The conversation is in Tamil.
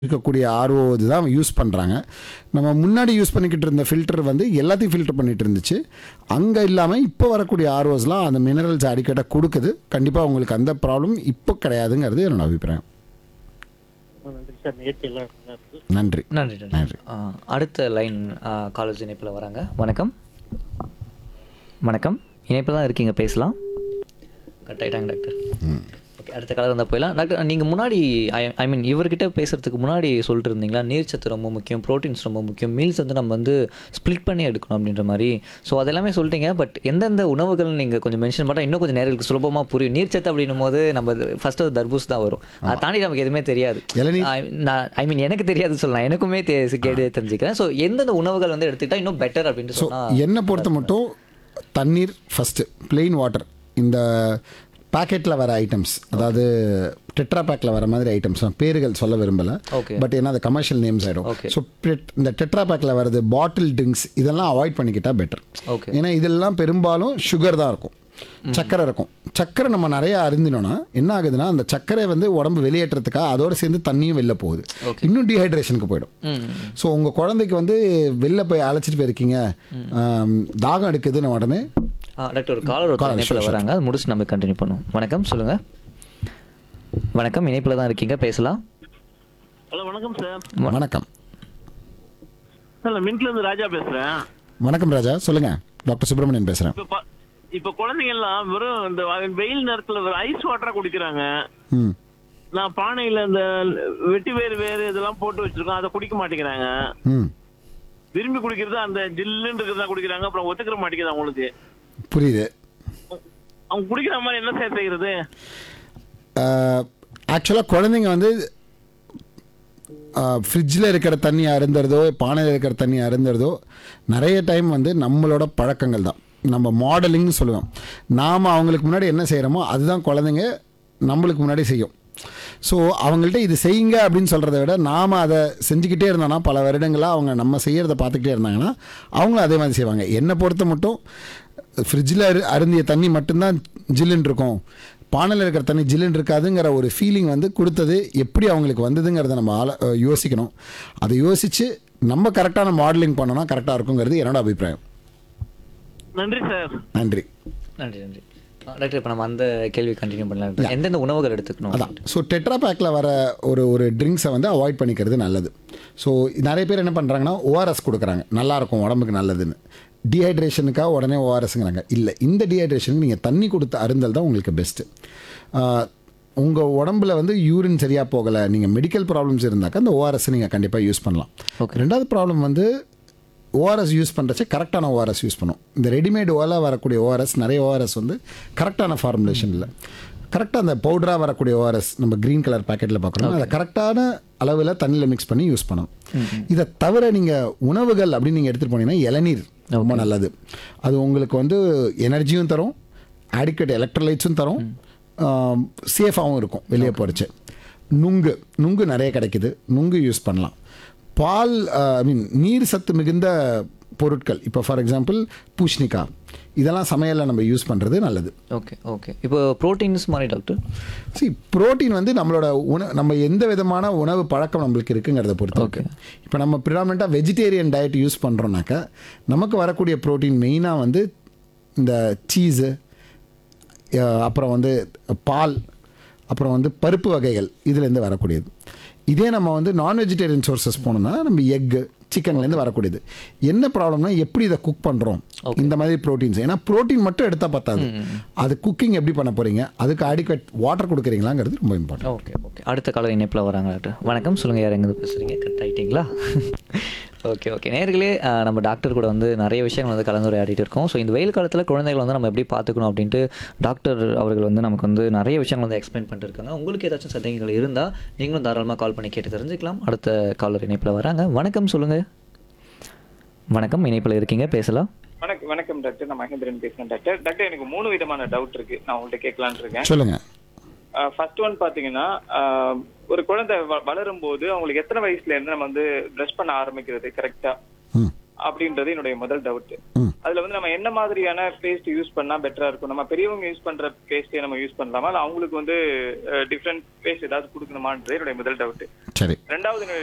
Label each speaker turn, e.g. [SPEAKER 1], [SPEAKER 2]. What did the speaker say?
[SPEAKER 1] இருக்கக்கூடிய ஆர்ஓ தான் யூஸ் பண்ணுறாங்க. நம்ம முன்னாடி யூஸ் பண்ணிக்கிட்டு இருந்த ஃபில்டர் வந்து எல்லாத்தையும் ஃபில்டர் பண்ணிட்டு இருந்துச்சு. அங்கே இல்லாமல் இப்போ வரக்கூடிய ஆர்ஓஸ்லாம் அந்த மினரல்ஸ் அடிக்கடி கொடுக்குது. கண்டிப்பாக உங்களுக்கு அந்த ப்ராப்ளம் இப்போ கிடையாதுங்கிறது என்னோட அபிப்பிராயம்.
[SPEAKER 2] நன்றி சார். நேற்று எல்லாம்
[SPEAKER 1] நன்றி.
[SPEAKER 3] நன்றி நன்றி. அடுத்த லைன் காலேஜ் இணைப்பில் வராங்க. வணக்கம் வணக்கம், இணைப்பில் தான் இருக்கீங்க, பேசலாம். கட் ஆகிட்டாங்க டாக்டர். ஓகே, அடுத்த காலர் இருந்தால் போயிடலாம். டாக்டர், நீங்கள் முன்னாடி ஐ மீன் இவர்கிட்ட பேசுகிறதுக்கு முன்னாடி சொல்லிட்டு இருந்தீங்களா, நீர்ச்சத்து ரொம்ப முக்கியம், ப்ரோட்டீன்ஸ் ரொம்ப முக்கியம், மீல்ஸ் வந்து நம்ம வந்து ஸ்ப்ளிட் பண்ணி எடுக்கணும் அப்படின்ற மாதிரி. ஸோ அதெல்லாமே சொல்லிட்டீங்க. பட் எந்தெந்த உணவுகள் நீங்கள் கொஞ்சம் மென்ஷன் பண்ணால் இன்னும் கொஞ்சம் நேர்களுக்கு சுலபமாக புரியும். நீர்ச்சத்து அப்படின்னும் போது நம்ம ஃபஸ்ட்டு தர்பூஸ் தான் வரும். அதை தாண்டி நமக்கு எதுவுமே தெரியாது. ஐ மீன் எனக்கு தெரியாது சொல்லலாம், எனக்குமே கேட்டு தெரிஞ்சுக்கிறேன். ஸோ எந்தெந்த உணவுகள் வந்து எடுத்துக்கிட்டால் இன்னும் பெட்டர் அப்படின்னு சொன்னால்,
[SPEAKER 1] என்னை பொறுத்த மட்டும் தண்ணீர் ஃபஸ்ட்டு, பிளெயின் வாட்டர், இந்த பேக்கெட்டில் வர ஐட்டம்ஸ், அதாவது டெட்ரா பேக்கில் வர மாதிரி ஐட்டம்ஸ் பேர்கள் சொல்ல விரும்பலை. பட் ஏன்னா அது கமர்ஷியல் நேம்ஸ் ஆகிடும். ஸோ இந்த டெட்ரா பேக்கில் வரது பாட்டில் ட்ரிங்க்ஸ் இதெல்லாம் அவாய்ட் பண்ணிக்கிட்டால் பெட்டர். ஏன்னா இதெல்லாம் பெரும்பாலும் சுகர் தான் இருக்கும், சர்க்கரை இருக்கும். சர்க்கரை நம்ம நிறைய அருந்தினோன்னா என்ன ஆகுதுன்னா, அந்த சர்க்கரை வந்து உடம்பு வெளியேற்றத்துக்காக அதோடு சேர்ந்து தண்ணியும் வெளில போகுது, இன்னும் டீஹைட்ரேஷனுக்கு போயிடும். ஸோ உங்கள் குழந்தைக்கு வந்து வெளில போய் அழைச்சிட்டு போயிருக்கீங்க, தாகம் எடுக்குதுன்னு உடனே
[SPEAKER 3] டாக்டர் ஒரு காலர் இணைப்பில் வராங்க, அது முடிச்சு நம்ம கண்டினியூ பண்ணுவோம். வணக்கம், சொல்லுங்க. வணக்கம், இணைப்பில் தான் இருக்கீங்க, பேசலாம்.
[SPEAKER 2] ஹலோ, வணக்கம் சார்.
[SPEAKER 1] வணக்கம்
[SPEAKER 2] சார், மின்ட்ல இருந்து ராஜா பேசுறேன்.
[SPEAKER 1] வணக்கம் ராஜா, சொல்லுங்க. டாக்டர் சுப்பிரமணியன் பேசுறேன்.
[SPEAKER 2] இப்ப குழந்தைங்க எல்லாம் வெறும் இந்த வெயில் நேரத்துல ஐஸ் வாட்டரா குடிக்கிறாங்க. நான் பானையில இந்த வெட்டி வேறு இதெல்லாம் போட்டு வச்சிருக்கோம், அதை குடிக்க மாட்டேங்கிறாங்க. விரும்பி குடிக்கிறது அந்த ஜில்லுன்னு இருக்கிறதா குடிக்கிறாங்க. அப்புறம் ஒத்துக்கிற மாட்டேங்குது அவங்களுக்கு.
[SPEAKER 1] புரியுது.
[SPEAKER 2] அவங்க குடிக்கிற மாதிரி என்ன செய்யறது?
[SPEAKER 1] ஆக்சுவலாக குழந்தைங்க வந்து ஃப்ரிட்ஜில் இருக்கிற தண்ணி அருந்துறதோ பானையில் இருக்கிற தண்ணி அருந்துறதோ நிறைய டைம் வந்து நம்மளோட பழக்கங்கள் தான், நம்ம மாடலிங்னு சொல்லுவோம். நாம் அவங்களுக்கு முன்னாடி என்ன செய்கிறோமோ அதுதான் குழந்தைங்க நம்மளுக்கு முன்னாடி செய்யும். ஸோ அவங்கள்ட்ட இது செய்யுங்க அப்படின்னு சொல்கிறத விட நாம் அதை செஞ்சுக்கிட்டே இருந்தோன்னா, பல வருடங்களாக அவங்க நம்ம செய்கிறத பார்த்துக்கிட்டே இருந்தாங்கன்னா அவங்களும் அதே மாதிரி செய்வாங்க. என்னை பொறுத்த மட்டும் ஃப்ரிட்ஜில் அருந்திய தண்ணி மட்டும்தான் ஜில்லுன்னு இருக்கும், பானையில் இருக்கிற தண்ணி ஜில்லுன்னு இருக்காதுங்கிற ஒரு ஃபீலிங் வந்து கொடுத்தது எப்படி அவங்களுக்கு வந்ததுங்கிறத நம்ம யோசிக்கணும். அதை யோசித்து நம்ம கரெக்டான மாடலிங் பண்ணோன்னா கரெக்டாக இருக்குங்கிறது என்னோட அபிப்பிராயம்.
[SPEAKER 2] நன்றி சார்.
[SPEAKER 1] நன்றி
[SPEAKER 3] நன்றி நன்றி. டாக்டர், இப்போ நம்ம அந்த கேள்வி கண்டினியூ பண்ணலாம். எந்தெந்த உணவுகள் எடுத்துக்கணும்?
[SPEAKER 1] அதான். ஸோ டெட்ரா பேக்கில் வர ஒரு ட்ரிங்க்ஸை வந்து அவாய்ட் பண்ணிக்கிறது நல்லது. ஸோ நிறைய பேர் என்ன பண்ணுறாங்கன்னா ஓஆர்எஸ் கொடுக்குறாங்க, நல்லாயிருக்கும் உடம்புக்கு நல்லதுன்னு. டீஹைட்ரேஷனுக்காக உடனே ஓஆர்எஸ்ங்கிறாங்க. இல்லை, இந்த டீஹைட்ரேஷனுக்கு நீங்கள் தண்ணி கொடுத்து அருந்தல் தான் உங்களுக்கு பெஸ்ட்டு. உங்கள் உடம்புல வந்து யூரின் சரியாக போகலை, நீங்கள் மெடிக்கல் ப்ராப்ளம்ஸ் இருந்தாக்கா அந்த ஓஆர்எஸ் நீங்கள் கண்டிப்பாக யூஸ் பண்ணலாம். ரெண்டாவது ப்ராப்ளம் வந்து ஓஆர்எஸ் யூஸ் பண்ணுறச்சு கரெக்டான ஓஆர்எஸ் யூஸ் பண்ணும். இந்த ரெடிமேட் ஓலாக வரக்கூடிய ஓஆர்எஸ், நிறைய ஓஆர்எஸ் வந்து கரெக்டான ஃபார்முலேஷன் இல்லை. கரெக்டாக அந்த பவுடராக வரக்கூடிய ஓஆர்எஸ் நம்ம க்ரீன் கலர் பேக்கெட்டில் பார்க்குறோம், அதை கரெக்டான அளவில் தண்ணியில் மிக்ஸ் பண்ணி யூஸ் பண்ணணும். இதை தவிர நீங்கள் உணவுகள் அப்படின்னு நீங்கள் எடுத்துகிட்டு போனீங்கன்னா இளநீர் ரொம்ப நல்லது. அது உங்களுக்கு வந்து எனர்ஜியும் தரும், ஆடிக்வேட் எலக்ட்ரோலைட்ஸும் தரும், சேஃபாகவும் இருக்கும் வெளியே போகிறச்சு. நுங்கு நிறைய கிடைக்குது, நுங்கு யூஸ் பண்ணலாம். பால், ஐ மீன் நீர் சத்து மிகுந்த பொருட்கள், இப்போ ஃபார் எக்ஸாம்பிள் பூஷ்ணிக்காய், இதெல்லாம் சமையலில் நம்ம யூஸ் பண்ணுறது நல்லது.
[SPEAKER 3] Okay okay. இப்போ ப்ரோட்டீன்ஸ் மாதிரி டாக்டர்,
[SPEAKER 1] ப்ரோட்டீன் வந்து நம்மளோட நம்ம எந்த விதமான உணவு பழக்கம் நம்மளுக்கு இருக்குங்கிறத பொறுத்து இருக்கு. இப்போ நம்ம ப்ரிடாமினண்ட்டாக வெஜிடேரியன் டயட் யூஸ் பண்ணுறோன்னாக்கா நமக்கு வரக்கூடிய ப்ரோட்டீன் மெயினாக வந்து இந்த சீஸு, அப்புறம் வந்து பால், அப்புறம் வந்து பருப்பு வகைகள், இதுலேருந்து வரக்கூடியது. இதே நம்ம வந்து நான் வெஜிடேரியன் சோர்சஸ் போனோம்னா நம்ம எக்கு, சிக்கன்லேருந்து வரக்கூடியது. என்ன ப்ராப்ளம்னா எப்படி இதை குக் பண்ணுறோம், இந்த மாதிரி ப்ரோட்டீன்ஸ். ஏன்னா ப்ரோட்டீன் மட்டும் எடுத்தால் பத்தாது, அது குக்கிங் எப்படி பண்ண போகிறீங்க, அதுக்கு அடிக்வேட் வாட்டர் கொடுக்குறீங்களாங்கிறது ரொம்ப இம்பார்ட்டன்ட்.
[SPEAKER 3] Okay okay. அடுத்த காலம் இணைப்பில் வராங்க டாக்டர். வணக்கம், சொல்லுங்கள். யார் எங்கே பேசுகிறீங்க? கட் ஆகிட்டிங்களா? Okay okay. நேர்களே, நம்ம டாக்டர் கூட வந்து நிறைய விஷயங்கள் வந்து கலந்துரையாடிட்டு இருக்கோம். ஸோ இந்த வெயில் காலத்தில் குழந்தைகளை வந்து நம்ம எப்படி பார்த்துக்கணும் அப்படின்ட்டு டாக்டர் அவர்கள் வந்து நமக்கு வந்து நிறைய விஷயங்கள் வந்து எக்ஸ்பிளைன் பண்ணிட்டு இருக்காங்க. உங்களுக்கு ஏதாச்சும் சந்தேகங்கள் இருந்தால் நீங்களும் தாராளமாக கால் பண்ணி கேட்டு தெரிஞ்சுக்கலாம். அடுத்த காலர் இணைப்பில் வராங்க. வணக்கம், சொல்லுங்கள். வணக்கம், இணைப்பில் இருக்கீங்க, பேசலாம்.
[SPEAKER 4] வணக்கம் டாக்டர், நான் மகேந்திரன் பேசுறேன் டாக்டர். டாக்டர், எனக்கு 3 விதமான டவுட் இருக்கு, நான் உங்கள்கிட்ட கேட்கலான்னு இருக்கேன்.
[SPEAKER 1] சொல்லுங்க.
[SPEAKER 4] ஃபர்ஸ்ட் ஒன் பாத்தீங்கன்னா, ஒரு குழந்தை வளரும் போது அவங்களுக்கு எத்தனை வயசுல இருந்து நம்ம வந்து பிரஷ் பண்ண ஆரம்பிக்கிறது கரெக்டா அப்படின்றது என்னுடைய முதல் டவுட். அதுல வந்து நம்ம என்ன மாதிரியான பேஸ்ட் யூஸ் பண்ணா பெட்டரா இருக்கும்? நம்ம பெரியவங்க யூஸ் பண்ற பேஸ்டே நம்ம யூஸ் பண்ணலாமா, இல்ல அவங்களுக்கு வந்து டிஃபரெண்ட் பேஸ்ட் ஏதாவது கொடுக்கணுமான்றது என்னுடைய முதல் டவுட்.
[SPEAKER 1] சரி.
[SPEAKER 4] ரெண்டாவது